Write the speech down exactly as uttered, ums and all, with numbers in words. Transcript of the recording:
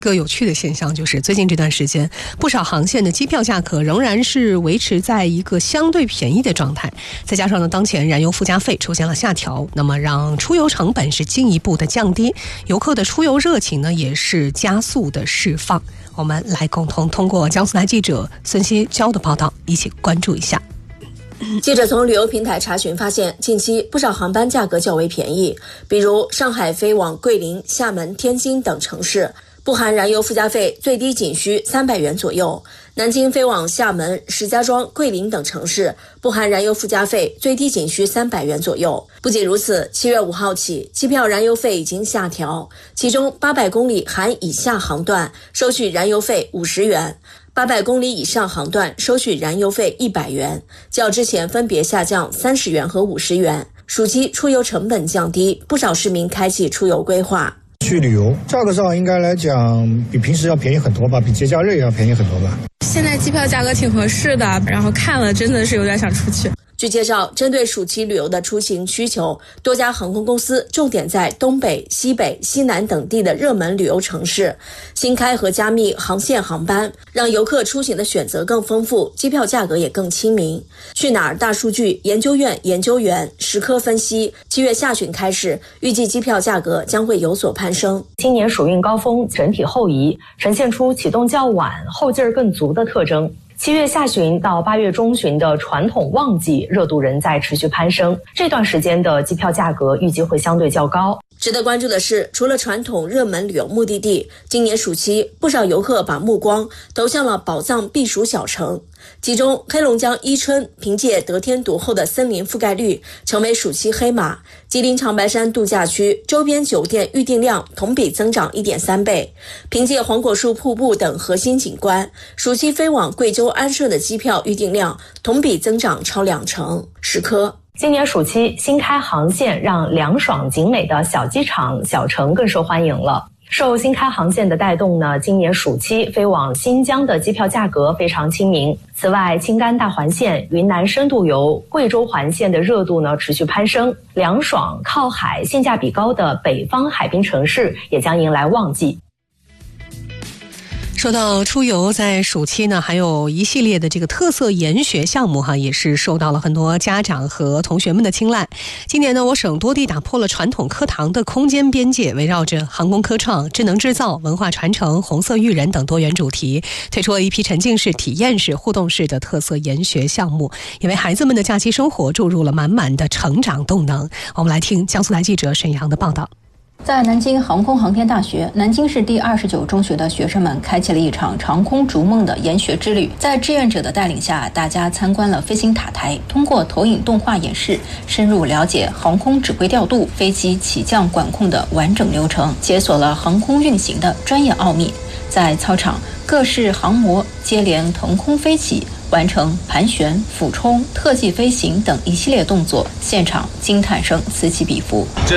一个有趣的现象就是最近这段时间不少航线的机票价格仍然是维持在一个相对便宜的状态，再加上呢当前燃油附加费出现了下调，那么让出游成本是进一步的降低，游客的出游热情呢也是加速的释放。我们来共同通过江苏台记者孙希娇的报道一起关注一下。 记者从旅游平台查询发现，近期不少航班价格较为便宜，比如上海飞往桂林、厦门、天津等城市，不含燃油附加费，最低仅需三百元左右；南京飞往厦门、石家庄、桂林等城市，不含燃油附加费，最低仅需三百元左右。不仅如此，七月五号起，机票燃油费已经下调，其中八百公里含以下航段收取燃油费五十元。八百公里以上航段收取燃油费一百元，较之前分别下降三十元和五十元。暑期出游成本降低，不少市民开启出游规划。 去旅游价格上应该来讲比平时要便宜很多吧，比节假日也要便宜很多吧。 现在机票价格挺合适的，然后看了真的是有点想出去。 据介绍，针对暑期旅游的出行需求，多家航空公司重点在东北、西北、西南等地的热门旅游城市新开和加密航线航班，让游客出行的选择更丰富，机票价格也更亲民。去哪儿大数据研究院研究员石科分析，七月下旬开始，预计机票价格将会有所攀升。 今年暑运高峰整体后移，呈现出启动较晚、后劲儿更足的特征。七月下旬到八月中旬的传统旺季，热度仍在持续攀升。这段时间的机票价格预计会相对较高。 值得关注的是，除了传统热门旅游目的地，今年暑期不少游客把目光投向了宝藏避暑小城。其中，黑龙江伊春凭借得天独厚的森林覆盖率，成为暑期黑马。吉林长白山度假区周边酒店预订量同比增长 一点三倍。凭借黄果树瀑布等核心景观，暑期飞往贵州安顺的机票预订量同比增长超两成。石科。 今年暑期新开航线让凉爽景美的小机场、小城更受欢迎了。受新开航线的带动呢，今年暑期飞往新疆的机票价格非常亲民。此外，青甘大环线、云南深度游、贵州环线的热度呢持续攀升，凉爽、靠海、性价比高的北方海滨城市也将迎来旺季。 说到出游，在暑期呢，还有一系列的这个特色研学项目哈，也是受到了很多家长和同学们的青睐。今年呢，我省多地打破了传统课堂的空间边界，围绕着航空科创、智能制造、文化传承、红色育人等多元主题，推出了一批沉浸式、体验式、互动式的特色研学项目，也为孩子们的假期生活注入了满满的成长动能。我们来听江苏台记者沈阳的报道。 在南京航空航天大学，南京市第二十九中学的学生们开启了一场长空逐梦的研学之旅。在志愿者的带领下，大家参观了飞行塔台，通过投影动画演示，深入了解航空指挥调度、飞机起降管控的完整流程，解锁了航空运行的专业奥秘。在操场，各式航模接连腾空飞起，完成盘旋、俯冲、特技飞行等一系列动作，现场惊叹声此起彼伏。 这